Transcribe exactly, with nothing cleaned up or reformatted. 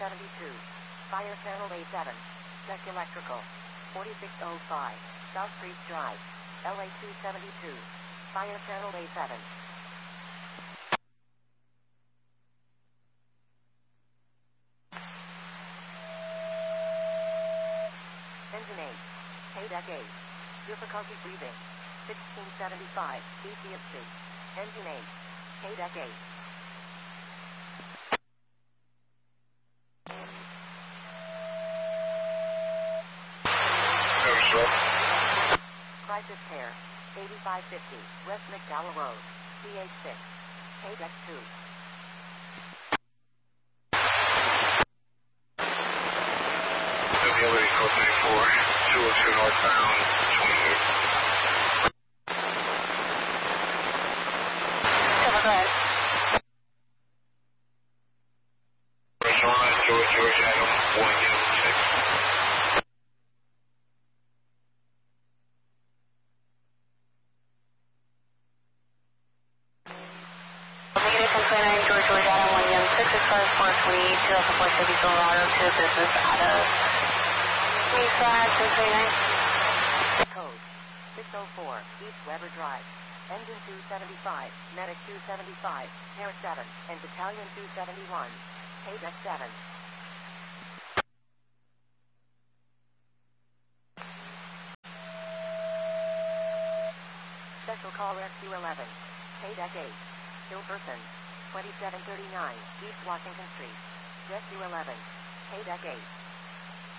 seventy-two. Fire Channel A seven. Tech Electrical. forty-six oh five. South Creek Drive. L A two seventy-two. Fire Channel A seven. Engine eight. K-Deck eight. Difficulty breathing. sixteen seventy-five. B C S C. Engine eight. K-Deck eight. Crisis Care. eighty-five fifty. West McDowell Road. C H six. K-Deck two. W L A code ninety-four. two oh two northbound. twenty-eight. Go ahead. Restaurant, George, George Adam, one Yellow six. Negative one twenty-nine, George, George Adam, one Young six, as far as four twenty-eight, two Alpha four City, Colorado, to business out of Mesa, two twenty-nine. Code six oh four, East Weber Drive. Engine two seventy-five, Medic two seventy-five, Air seven, and Battalion two seventy-one. K-Deck seven. Special Call Rescue eleven. K-Deck eight. Still person. twenty-seven thirty-nine, East Washington Street. Rescue eleven. K-Deck eight.